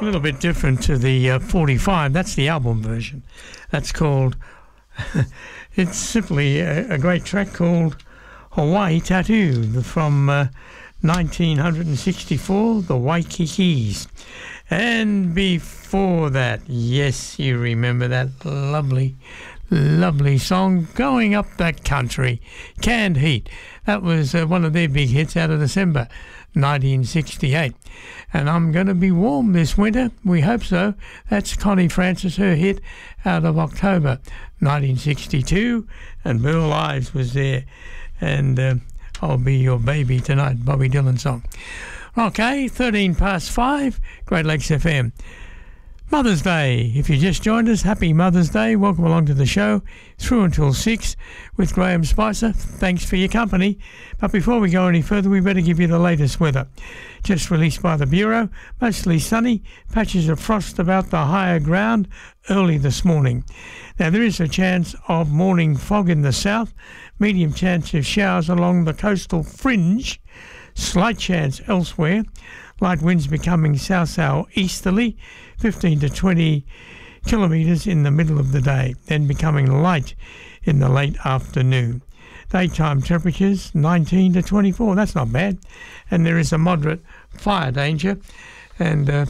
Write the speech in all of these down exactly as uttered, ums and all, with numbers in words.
A little bit different to the uh, forty-five. That's the album version. That's called, it's simply a, a great track called Hawaii Tattoo from uh, nineteen sixty-four, the Waikikis. And before that, yes, you remember that lovely, lovely song, Going Up That Country, Canned Heat. That was uh, one of their big hits out of December nineteen sixty-eight. And I'm going to be warm this winter. We hope so. That's Connie Francis, her hit out of October nineteen sixty-two. And Burl Ives was there. And uh, I'll Be Your Baby Tonight, Bobby Dylan song. Okay, thirteen past five, Great Lakes F M. Mother's Day. If you just joined us, happy Mother's Day. Welcome along to the show through until six with Graham Spicer. Thanks for your company. But before we go any further, we better give you the latest weather. Just released by the Bureau, mostly sunny, patches of frost about the higher ground early this morning. Now there is a chance of morning fog in the south, medium chance of showers along the coastal fringe, slight chance elsewhere. Light winds becoming south-south easterly, fifteen to twenty kilometres in the middle of the day, then becoming light in the late afternoon. Daytime temperatures nineteen to twenty-four, that's not bad. And there is a moderate fire danger. And uh,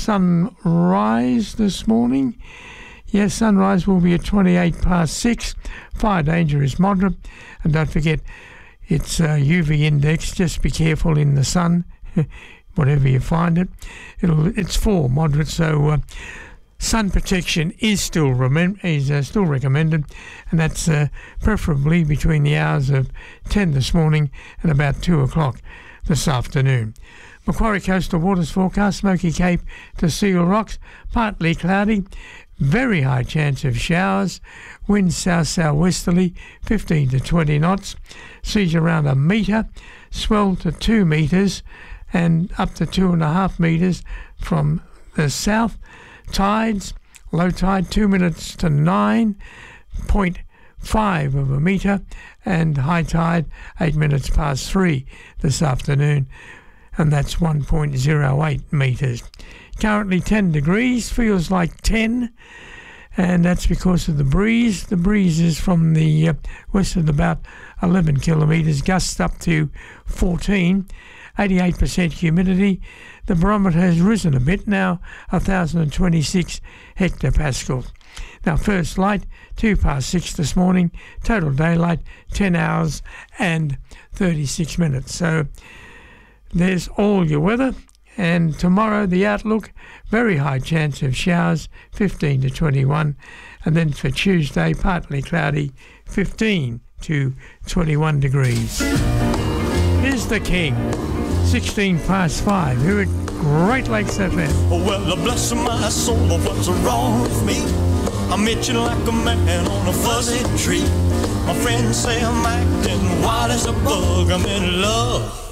sunrise this morning, yes, sunrise will be at twenty-eight past six. Fire danger is moderate. And don't forget, it's uh, U V index, just be careful in the sun. Whatever you find it, it'll it's four moderate, so uh, sun protection is still remem- is uh, still recommended, and that's uh, preferably between the hours of ten this morning and about two o'clock this afternoon. Macquarie Coastal Waters forecast: Smoky Cape to Seal Rocks, partly cloudy, very high chance of showers, winds south southwesterly, fifteen to twenty knots, seas around a metre, swell to two metres. And up to two and a half metres from the south. Tides, low tide two minutes to nine point five of a metre, and high tide eight minutes past three this afternoon, and that's one point zero eight metres. Currently ten degrees, feels like ten, and that's because of the breeze. The breeze is from the uh, west at about eleven kilometres, gusts up to fourteen. eighty-eight percent humidity. The barometer has risen a bit now, one thousand twenty-six hectopascals. Now, first light, two past six this morning. Total daylight, ten hours and thirty-six minutes. So there's all your weather. And tomorrow, the outlook, very high chance of showers, fifteen to twenty-one. And then for Tuesday, partly cloudy, fifteen to twenty-one degrees. Here's the King. sixteen past five, here at Great Lakes F M. Oh, well, bless my soul, what's wrong with me? I'm itching like a man on a fuzzy tree. My friends say I'm acting wild as a bug. I'm in love.